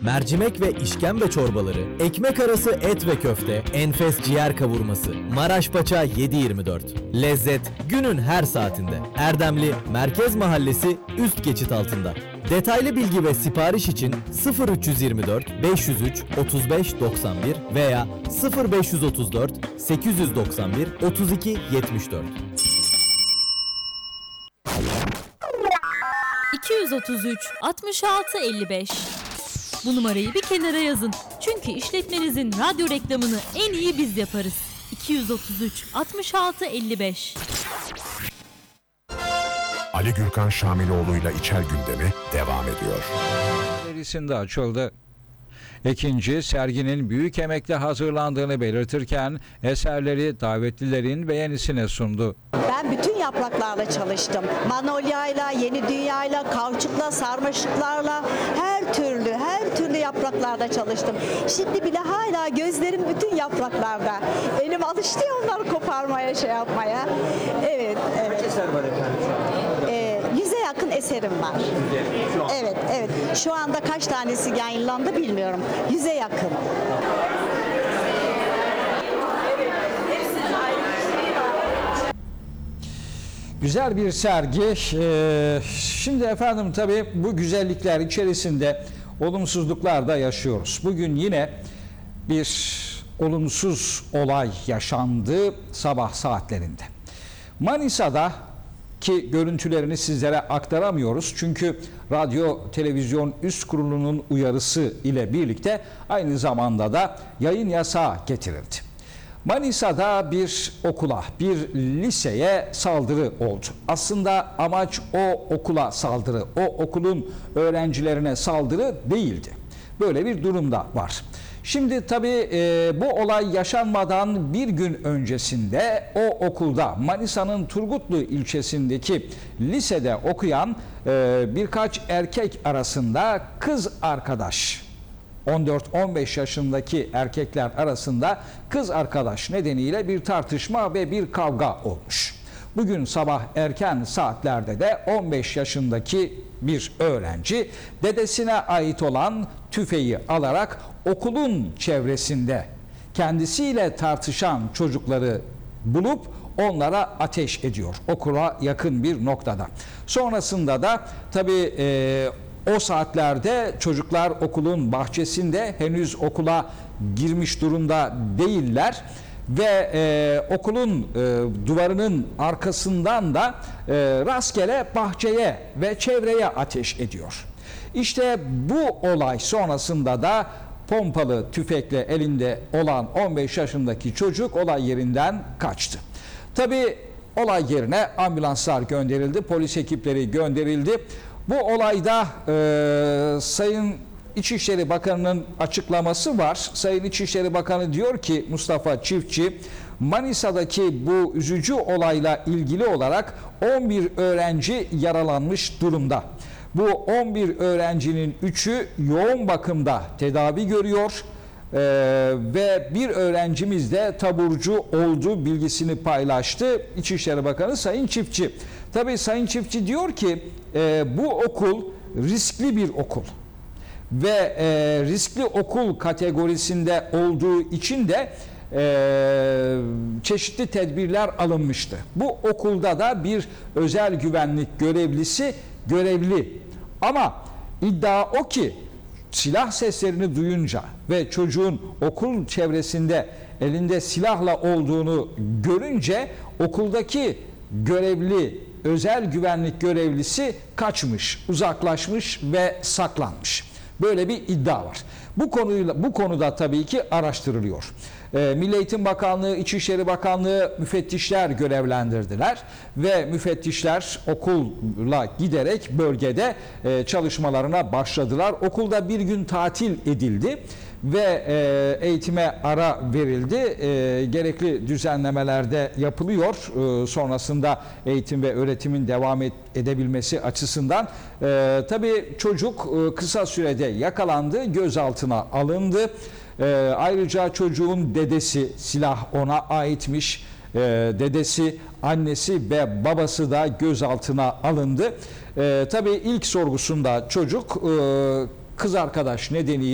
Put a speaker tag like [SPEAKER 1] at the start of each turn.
[SPEAKER 1] mercimek ve işkembe çorbaları, ekmek arası et ve köfte, enfes ciğer kavurması, Maraş paça 7/24. Lezzet günün her saatinde. Erdemli Merkez Mahallesi üst geçit altında. Detaylı bilgi ve sipariş için 0324 503 35 91 veya 0534 891 32 74.
[SPEAKER 2] 233 66 55. Bu numarayı bir kenara yazın. Çünkü işletmenizin radyo reklamını en iyi biz yaparız. 233 66 55.
[SPEAKER 3] Ali Gürkan Şamiloğlu'yla İçer Gündemi devam ediyor.
[SPEAKER 4] Serisinde açıldı. İkinci, serginin büyük emekle hazırlandığını belirtirken eserleri davetlilerin beğenisine sundu.
[SPEAKER 5] Ben bütün yapraklarla çalıştım. Manolyayla, yeni dünyayla, kauçukla, sarmaşıklarla her türlü yapraklarda çalıştım. Şimdi bile hala gözlerim bütün yapraklarda. Elim alıştı ya onları koparmaya, şey yapmaya. Evet.
[SPEAKER 6] Kaç eser var efendim şu an?
[SPEAKER 5] 100'e yakın eserim var.
[SPEAKER 6] Şu an.
[SPEAKER 5] Evet. Şu anda kaç tanesi yayınlandı bilmiyorum. 100'e yakın.
[SPEAKER 4] Güzel bir sergi. Şimdi efendim tabii bu güzellikler içerisinde olumsuzluklar da yaşıyoruz. Bugün yine bir olumsuz olay yaşandı sabah saatlerinde. Manisa'da ki görüntülerini sizlere aktaramıyoruz. Çünkü Radyo Televizyon Üst Kurulu'nun uyarısı ile birlikte aynı zamanda da yayın yasağı getirildi. Manisa'da bir okula, bir liseye saldırı oldu. Aslında amaç o okula saldırı, o okulun öğrencilerine saldırı değildi. Böyle bir durum da var. Şimdi tabii bu olay yaşanmadan bir gün öncesinde o okulda Manisa'nın Turgutlu ilçesindeki lisede okuyan birkaç erkek arasında kız arkadaş, 14-15 yaşındaki erkekler arasında kız arkadaş nedeniyle bir tartışma ve bir kavga olmuş. Bugün sabah erken saatlerde de 15 yaşındaki bir öğrenci dedesine ait olan tüfeği alarak okulun çevresinde kendisiyle tartışan çocukları bulup onlara ateş ediyor okula yakın bir noktada. Sonrasında da tabii o saatlerde çocuklar okulun bahçesinde, henüz okula girmiş durumda değiller ve okulun duvarının arkasından da rastgele bahçeye ve çevreye ateş ediyor. İşte bu olay sonrasında da pompalı tüfekle elinde olan 15 yaşındaki çocuk olay yerinden kaçtı. Tabii olay yerine ambulanslar gönderildi, polis ekipleri gönderildi. Bu olayda Sayın İçişleri Bakanı'nın açıklaması var. Sayın İçişleri Bakanı diyor ki Mustafa Çiftçi, Manisa'daki bu üzücü olayla ilgili olarak 11 öğrenci yaralanmış durumda. Bu 11 öğrencinin 3'ü yoğun bakımda tedavi görüyor ve bir öğrencimiz de taburcu olduğu bilgisini paylaştı İçişleri Bakanı Sayın Çiftçi. Tabii Sayın Çiftçi diyor ki bu okul riskli bir okul ve riskli okul kategorisinde olduğu için de çeşitli tedbirler alınmıştı. Bu okulda da bir özel güvenlik görevlisi görevli ama iddia o ki silah seslerini duyunca ve çocuğun okul çevresinde elinde silahla olduğunu görünce okuldaki görevli, özel güvenlik görevlisi kaçmış, uzaklaşmış ve saklanmış. Böyle bir iddia var. Bu konuda tabii ki araştırılıyor. Milli Eğitim Bakanlığı, İçişleri Bakanlığı müfettişler görevlendirdiler ve müfettişler okulla giderek bölgede çalışmalarına başladılar. Okulda bir gün tatil edildi ve eğitime ara verildi. Gerekli düzenlemeler de yapılıyor. Sonrasında eğitim ve öğretimin devam edebilmesi açısından. Tabii çocuk kısa sürede yakalandı, gözaltına alındı. Ayrıca çocuğun dedesi, silah ona aitmiş. Dedesi, annesi ve babası da gözaltına alındı. Tabii ilk sorgusunda çocuk kız arkadaş nedeniyle